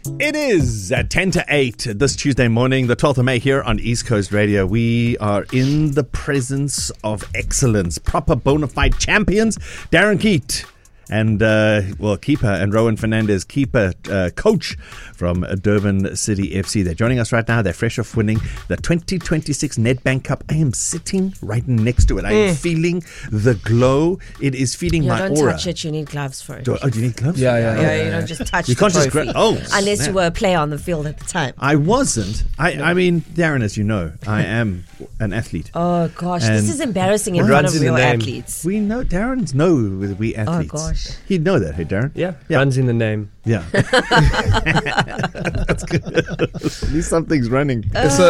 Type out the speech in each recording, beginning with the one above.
It is at 10 to 8 this Tuesday morning, the 12th of May here on East Coast Radio. We are in the presence of excellence, proper bona fide champions, Darren Keat and, keeper, and Rowan Fernandez, keeper, coach from Durban City FC. They're joining us right now. They're fresh off winning the 2026 Nedbank Cup. I am sitting right next to it. I am feeling the glow. It is feeding my don't aura. Touch it. You need gloves for it. Do you need gloves? Yeah, you don't just touch You the can't just trophy. Unless you were a player on the field at the time. I wasn't. I mean, Darren, as you know, I am an athlete. Oh, gosh. And This is embarrassing in front of real athletes. We know, Darren's know we athletes. Oh, gosh. He'd know that, hey, Darren? Yeah. Runs in the name. Yeah. That's good. At least something's running.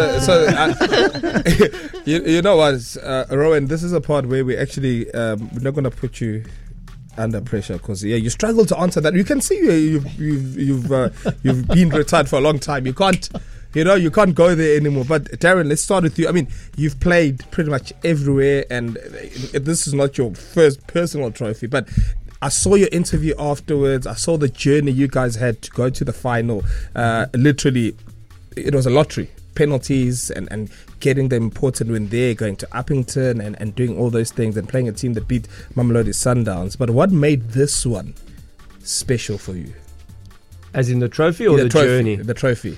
You know what, Rowan, this is a part where we actually, we're not going to put you under pressure because you struggle to answer that. You can see you've been retired for a long time. You can't go there anymore. But Darren, let's start with you. I mean, you've played pretty much everywhere, and this is not your first personal trophy, but I saw your interview afterwards. I saw the journey you guys had to go to the final. Literally, it was a lottery. Penalties and getting the important win there, going to Uppington and doing all those things and playing a team that beat Mamelodi Sundowns. But what made this one special for you? As in the trophy or the journey? The trophy.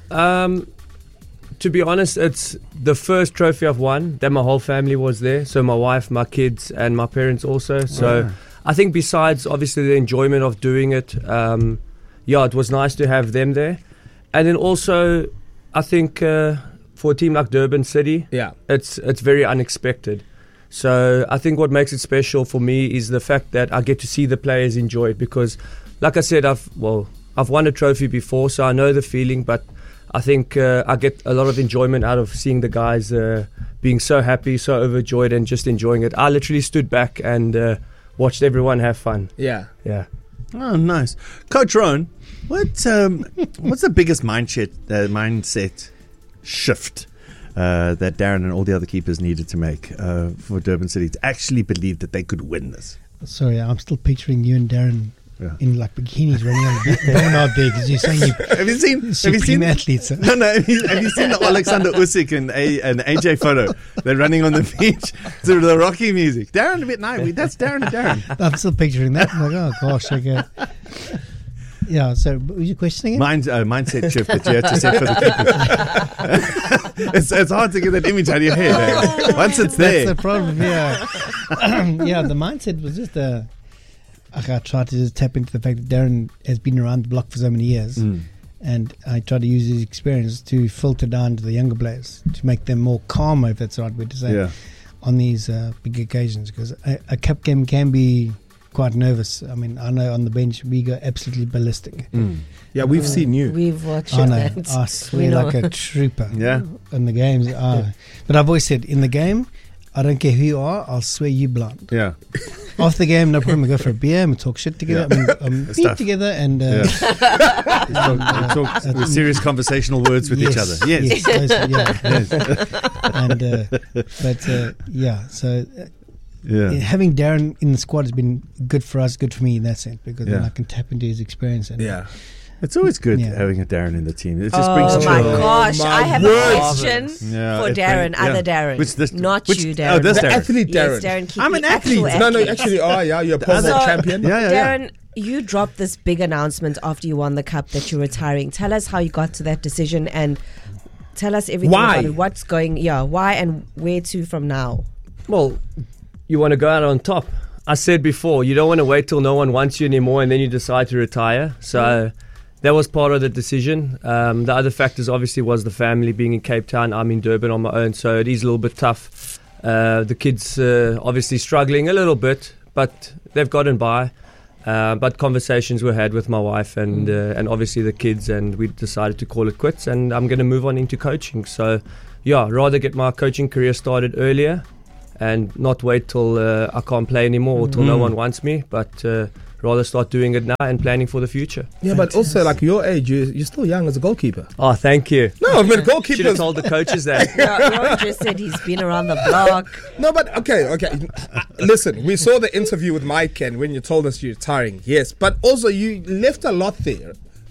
To be honest, it's the first trophy I've won that my whole family was there. So my wife, my kids, and my parents also. So I think besides obviously the enjoyment of doing it, it was nice to have them there. And then also, I think for a team like Durban City, it's very unexpected. So I think what makes it special for me is the fact that I get to see the players enjoy it because, like I said, I've won a trophy before, so I know the feeling, but I think I get a lot of enjoyment out of seeing the guys being so happy, so overjoyed, and just enjoying it. I literally stood back and watched everyone have fun. Yeah. Oh, nice. Coach Rowan, what's the biggest mindset shift that Darren and all the other keepers needed to make for Durban City to actually believe that they could win this? Sorry, I'm still picturing you and Darren in like bikinis running on the promenade there because you're saying have you seen athletes? No. Have you seen the Alexander Usyk and AJ photo? They're running on the beach to the Rocky music. Darren a bit naive. That's Darren and Darren. I'm still picturing that. I'm like, oh gosh, okay. Yeah, so what was your question again? Mindset shift that you have to set for the keepers. It's hard to get that image out of your head. Eh? Once it's there. That's the problem, yeah. The mindset was just I tried to just tap into the fact that Darren has been around the block for so many years, and I tried to use his experience to filter down to the younger players to make them more calm, if that's the right way to say, on these big occasions. Because a cup game can be quite nervous. I mean, I know on the bench we go absolutely ballistic. Yeah, we've seen you. We've watched that. I swear like a trooper. In the games. But I've always said, in the game, I don't care who you are, I'll swear you blind. Yeah. After the game, no problem. We go for a beer and we talk shit together. Eat together and talk with serious conversational words with each other. Yes. Having Darren in the squad has been good for us, good for me in that sense, because then I can tap into his experience. And, it's always good having a Darren in the team. It just brings joy. Oh my gosh, I have a question for Darren, other Darren. Not you, Darren. Oh, this the Darren. Athlete Darren. Yes, Darren, I'm an athlete. No, actually, you're a positive champion. Darren, you dropped this big announcement after you won the cup that you're retiring. Tell us how you got to that decision and tell us everything about it. What's going, why and where to from now? Well, you want to go out on top. I said before, you don't want to wait till no one wants you anymore and then you decide to retire. So that was part of the decision. The other factors obviously was the family being in Cape Town. I'm in Durban on my own, so it is a little bit tough. The kids obviously struggling a little bit, but they've gotten by. But conversations were had with my wife and obviously the kids, and we decided to call it quits, and I'm going to move on into coaching. So, rather get my coaching career started earlier and not wait till I can't play anymore or till no one wants me, but rather start doing it now and planning for the future. Yeah, but also, like your age, you're still young as a goalkeeper. Oh, thank you. No, I mean, goalkeepers... Should have told the coaches that. Rowan just said he's been around the block. No, but okay. Listen, we saw the interview with Mike, and when you told us you're retiring, yes, but also you left a lot there.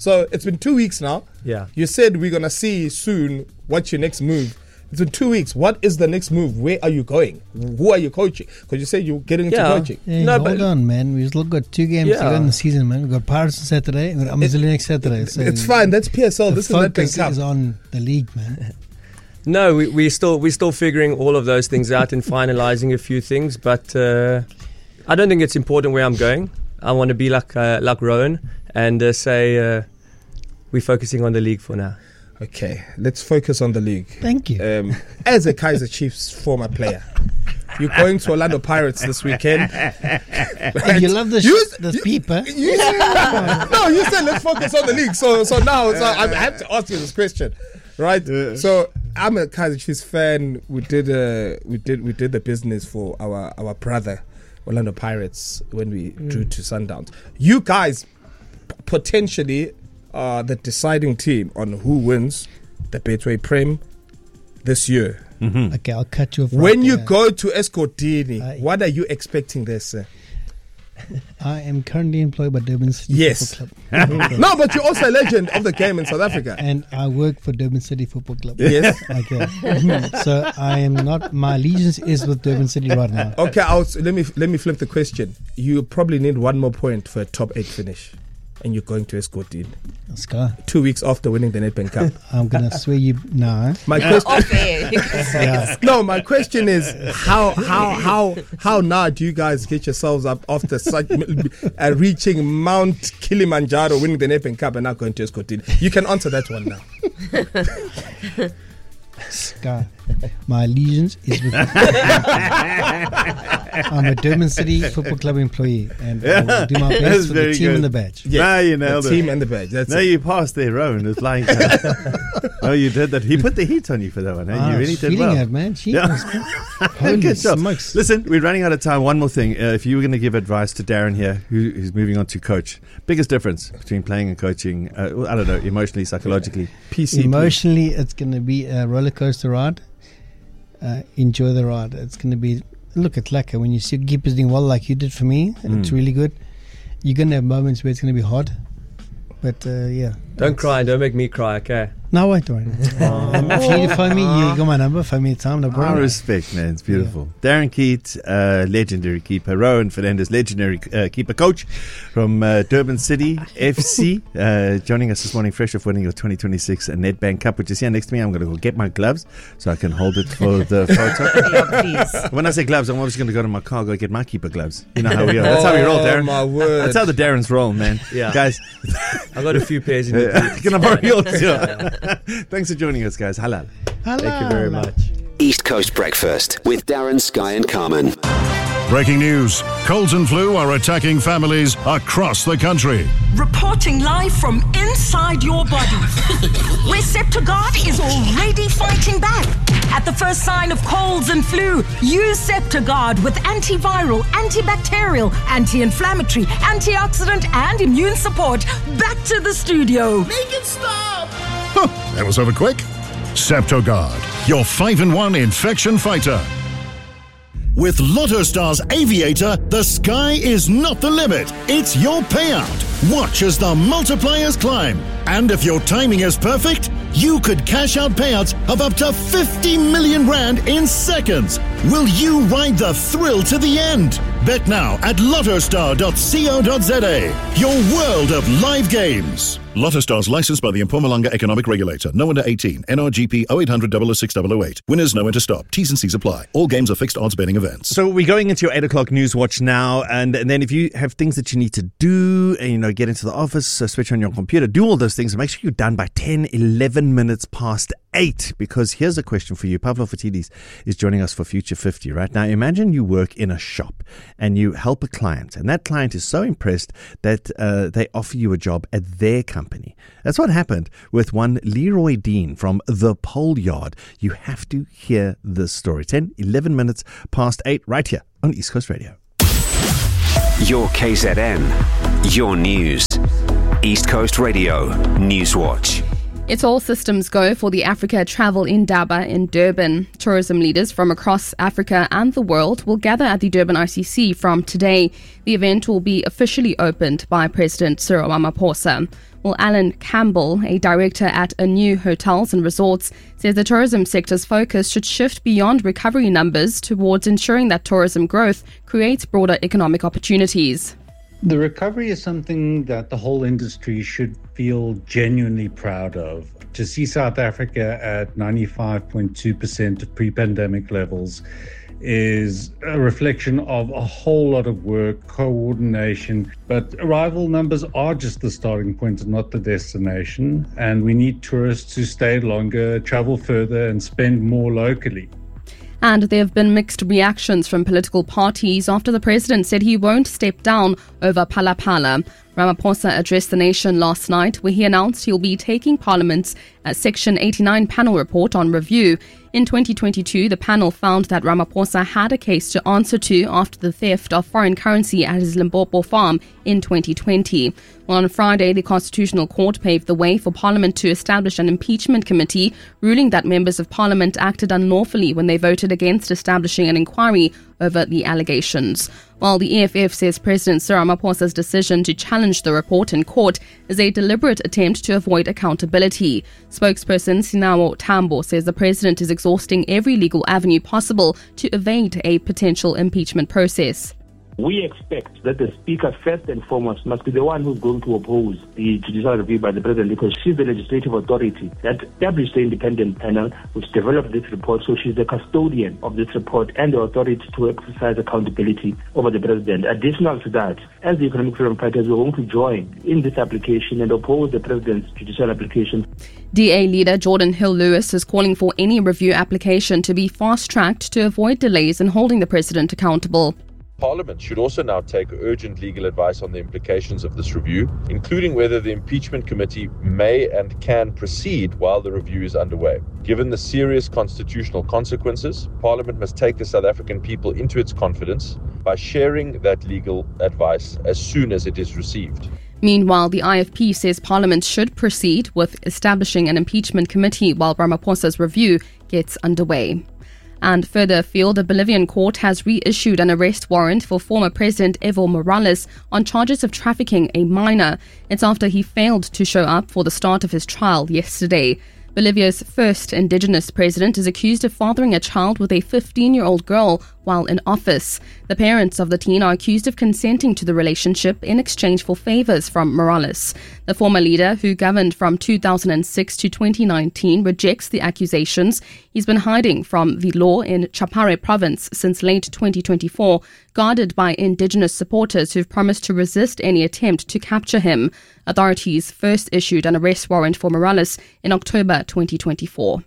So it's been 2 weeks now. Yeah. You said we're going to see soon what's your next move. It's been 2 weeks. What is the next move? Where are you going? Who are you coaching? Because you said you're getting into coaching. Yeah, No, hold on, man. We've still got 2 games to go in the season, man. We've got Pirates on Saturday and we've got Amazulu next Saturday. So It's fine. That's PSL. This is Nedbank focus Cup. is on the league, man. No, we're still figuring all of those things out and finalising a few things. But I don't think it's important where I'm going. I want to be like Rowan and say we're focusing on the league for now. Okay, let's focus on the league. Thank you. As a Kaizer Chiefs former player, you're going to Orlando Pirates this weekend. You love this peep, huh? No, you said let's focus on the league. So now I have to ask you this question, right? So I'm a Kaizer Chiefs fan. We did the business for our brother Orlando Pirates when we drew to Sundowns. You guys potentially are the deciding team on who wins the Betway Prem this year. Mm-hmm. Okay, I'll cut you off. When you go to Escotini, what are you expecting there, sir? I am currently employed by Durban City Yes. Football Club. No, but you're also a legend of the game in South Africa. And I work for Durban City Football Club. Yes. Okay. So I am not. My allegiance is with Durban City right now. Okay, let me flip the question. You probably need 1 more point for a top 8 finish, and you're going to Escotini Scar, 2 weeks after winning the Nedbank Cup. I'm gonna swear you now. My question. Off air. You can say Yeah. No, my question is how now do you guys get yourselves up after such reaching Mount Kilimanjaro, winning the Nedbank Cup, and now going to Escotini? You can answer that one now. Scar, my allegiance is with. I'm a Durban City Football Club employee, and I will do my best for the team and the badge. Yes, Now you nailed the it. team and the badge. That's No, it. you passed there, Rowan. It's lying. Oh, you did that. He put the heat on you for that one. Eh? I You really was did feeling well. it, man. Yeah. Holy Good job. smokes. Listen, we're running out of time. One more thing. If you were going to give advice to Darren here, who's moving on to coach, biggest difference between playing and coaching, I don't know, emotionally, psychologically. PCP. Emotionally, it's going to be a roller coaster ride. Enjoy the ride. It's going to be. Look, it's lekker when you see keepers doing well like you did for me. It's really good. You're going to have moments where it's going to be hard. But yeah. Don't cry and don't make me cry, okay? No, wait, don't. If you need to phone me, you got my number. Phone me at time, no I problem. respect, man. It's beautiful. Darren Keat, legendary keeper. Rowan Fernandez, legendary keeper coach from Durban City FC, joining us this morning, fresh off winning your 2026 Nedbank Cup, which is here next to me. I'm going to go get my gloves so I can hold it for the photo. Yeah, please. When I say gloves, I'm obviously going to go to my car, go get my keeper gloves. You know how we are. That's how we roll, Darren. My word. That's how the Darrens roll, man. Yeah. Guys, I got a few pairs in the can I borrow yours? Yeah. Thanks for joining us, guys. Halal. Thank you very much. East Coast Breakfast with Darren, Sky and Carmen. Breaking news. Colds and flu are attacking families across the country. Reporting live from inside your body, where Septogard is already fighting back. At the first sign of colds and flu, use Septogard with antiviral, antibacterial, anti-inflammatory, antioxidant and immune support. Back to the studio. Make it stop! That was over quick. Septogard, your 5-in-1 infection fighter. With Lotto Stars Aviator, the sky is not the limit. It's your payout. Watch as the multipliers climb. And if your timing is perfect, you could cash out payouts of up to 50 million rand in seconds. Will you ride the thrill to the end? Bet now at lottostar.co.za. Your world of live games. Lotto Stars licensed by the Mpumalanga Economic Regulator. No under 18. NRGP 0800 006 008. Winners know when to stop. T's and C's apply. All games are fixed odds betting events. So we're going into your 8 o'clock news watch now, and then if you have things that you need to do, and, get into the office, switch on your computer, do all those things, and make sure you're done by 10, 11 minutes past 8, because here's a question for you. Pavlo Fatidis is joining us for Future 50, right? Now, imagine you work in a shop and you help a client, and that client is so impressed that they offer you a job at their company. That's what happened with one Leroy Dean from The Pole Yard. You have to hear this story. 10, 11 minutes past 8, right here on East Coast Radio. Your KZN, your news. East Coast Radio News Watch. It's all systems go for the Africa Travel Indaba in Durban. Tourism leaders from across Africa and the world will gather at the Durban ICC from today. The event will be officially opened by President Cyril Ramaphosa. Well, Alan Campbell, a director at Anu Hotels and Resorts, says the tourism sector's focus should shift beyond recovery numbers towards ensuring that tourism growth creates broader economic opportunities. The recovery is something that the whole industry should feel genuinely proud of. To see South Africa at 95.2% of pre-pandemic levels is a reflection of a whole lot of work, coordination, but arrival numbers are just the starting point and not the destination, and we need tourists to stay longer, travel further and spend more locally. And there have been mixed reactions from political parties after the president said he won't step down over Phala Phala. Ramaphosa addressed the nation last night where he announced he'll be taking Parliament's Section 89 panel report on review. In 2022, the panel found that Ramaphosa had a case to answer to after the theft of foreign currency at his Limpopo farm in 2020. Well, on Friday, the Constitutional Court paved the way for Parliament to establish an impeachment committee, ruling that members of Parliament acted unlawfully when they voted against establishing an inquiry over the allegations. While the EFF says President Cyril Ramaphosa's decision to challenge the report in court is a deliberate attempt to avoid accountability. Spokesperson Sinawo Tambo says the president is exhausting every legal avenue possible to evade a potential impeachment process. We expect that the Speaker, first and foremost, must be the one who's going to oppose the judicial review by the President, because she's the legislative authority that established the independent panel which developed this report. So she's the custodian of this report and the authority to exercise accountability over the President. Additional to that, as the Economic Freedom Fighters, we're going to join in this application and oppose the President's judicial application. DA leader Jordan Hill-Lewis is calling for any review application to be fast-tracked to avoid delays in holding the President accountable. Parliament should also now take urgent legal advice on the implications of this review, including whether the impeachment committee may and can proceed while the review is underway. Given the serious constitutional consequences, Parliament must take the South African people into its confidence by sharing that legal advice as soon as it is received. Meanwhile, the IFP says Parliament should proceed with establishing an impeachment committee while Ramaphosa's review gets underway. And further afield, a Bolivian court has reissued an arrest warrant for former President Evo Morales on charges of trafficking a minor. It's after he failed to show up for the start of his trial yesterday. Bolivia's first indigenous president is accused of fathering a child with a 15-year-old girl while in office. The parents of the teen are accused of consenting to the relationship in exchange for favors from Morales. The former leader, who governed from 2006 to 2019, rejects the accusations. He's been hiding from the law in Chapare province since late 2024, guarded by indigenous supporters who've promised to resist any attempt to capture him. Authorities first issued an arrest warrant for Morales in October 2024.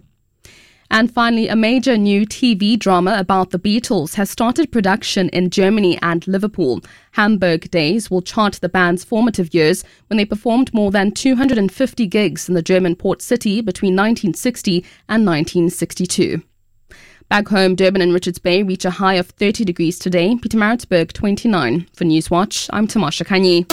And finally, a major new TV drama about the Beatles has started production in Germany and Liverpool. Hamburg Days will chart the band's formative years when they performed more than 250 gigs in the German port city between 1960 and 1962. Back home, Durban and Richards Bay reach a high of 30 degrees today, Pietermaritzburg 29. For Newswatch, I'm Tamasha Kanyi.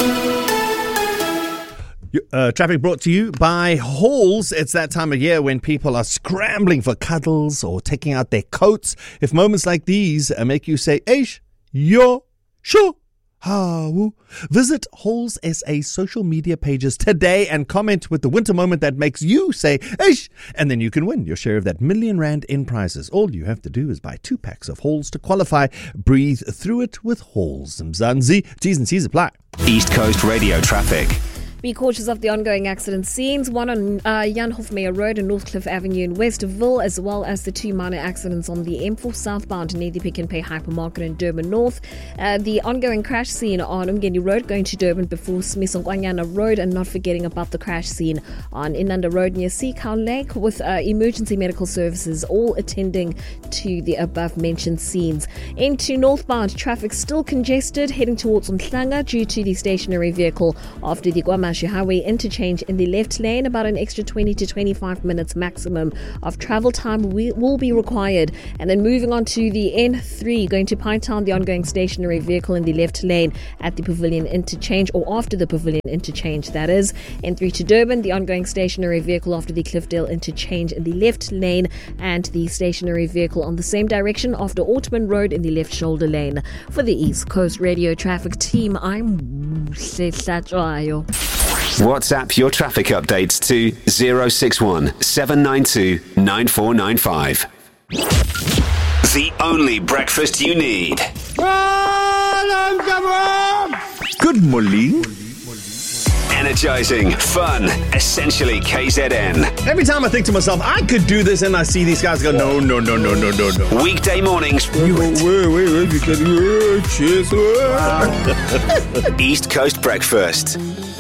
Traffic brought to you by Halls. It's that time of year when people are scrambling for cuddles or taking out their coats. If moments like these make you say, Eish, yo, sure, how? Visit Halls SA social media pages today and comment with the winter moment that makes you say, Eish, and then you can win your share of that R1 million in prizes. All you have to do is buy 2 packs of Halls to qualify. Breathe through it with Halls. Mzansi, T's and C's apply. East Coast Radio traffic. Be cautious of the ongoing accident scenes, one on Jan Hofmeyer Road and Northcliffe Avenue in Westville, as well as the 2 minor accidents on the M4 southbound near the Pick n Pay Hypermarket in Durban North. The ongoing crash scene on Umgeni Road going to Durban before Smisongwanyana Road, and not forgetting about the crash scene on Inanda Road near Seacow Lake, with emergency medical services all attending to the above mentioned scenes. Into northbound, traffic still congested heading towards Umhlanga due to the stationary vehicle after the Guamashi Highway interchange in the left lane. About an extra 20 to 25 minutes maximum of travel time will be required. And then moving on to the N3 going to Pinetown, the ongoing stationary vehicle in the left lane at the Pavilion interchange, or after the Pavilion interchange, that is. N3 to Durban, the ongoing stationary vehicle after the Cliffdale interchange in the left lane, and the stationary vehicle on the same direction after Ortman Road in the left shoulder lane. For the East Coast Radio Traffic Team, I'm Sesatwayo. WhatsApp your traffic updates to 061 792 9495. The only breakfast you need. Good morning. Energizing, fun, essentially KZN. Every time I think to myself, I could do this, and I see these guys go, no. Weekday mornings. Wait, you can cheers. East Coast Breakfast.